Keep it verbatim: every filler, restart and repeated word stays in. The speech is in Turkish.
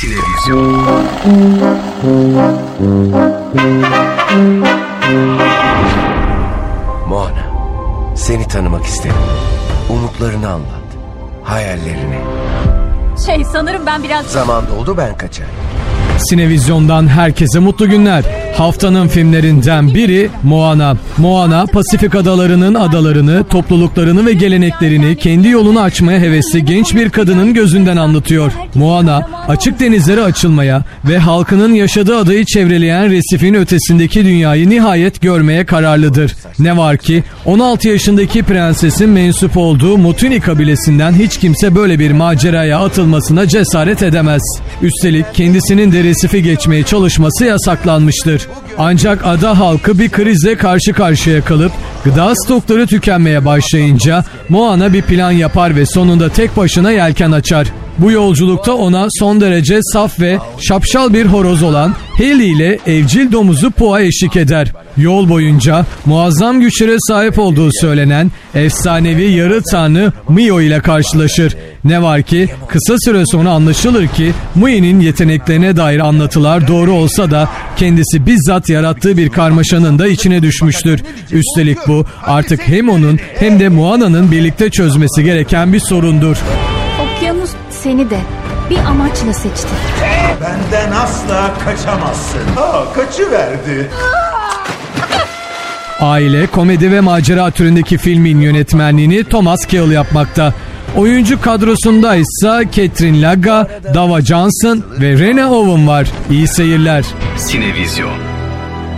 Sinevizyon. Moana, seni tanımak isterim. Umutlarını anlat. Hayallerini. Şey sanırım ben biraz... Zaman doldu, ben kaçar. Sinevizyon'dan herkese mutlu günler. Haftanın filmlerinden biri Moana. Moana, Pasifik adalarının adalarını, topluluklarını ve geleneklerini kendi yolunu açmaya hevesli genç bir kadının gözünden anlatıyor. Moana, açık denizlere açılmaya ve halkının yaşadığı adayı çevreleyen resifin ötesindeki dünyayı nihayet görmeye kararlıdır. Ne var ki on altı yaşındaki prensesin mensup olduğu Mutuni kabilesinden hiç kimse böyle bir maceraya atılmasına cesaret edemez. Üstelik kendisinin de resifi geçmeye çalışması yasaklanmıştır. Ancak ada halkı bir krizle karşı karşıya kalıp gıda stokları tükenmeye başlayınca Moana bir plan yapar ve sonunda tek başına yelken açar. Bu yolculukta ona son derece saf ve şapşal bir horoz olan Hailey ile evcil domuzu Pua eşlik eder. Yol boyunca muazzam güçlere sahip olduğu söylenen efsanevi yarı tanrı Mio ile karşılaşır. Ne var ki kısa süre sonra anlaşılır ki Mui'nin yeteneklerine dair anlatılar doğru olsa da kendisi bizzat yarattığı bir karmaşanın da içine düşmüştür. Üstelik bu artık hem onun hem de Moana'nın birlikte çözmesi gereken bir sorundur. Okyanus seni de bir amaçla seçti. Benden asla kaçamazsın. Aa, kaçıverdi. Aile, komedi ve macera türündeki filmin yönetmenliğini Thomas Kail yapmakta. Oyuncu kadrosunda ise Catherine Laga, Dava Johnson ve Rena Owen var. İyi seyirler. Sinevizyon.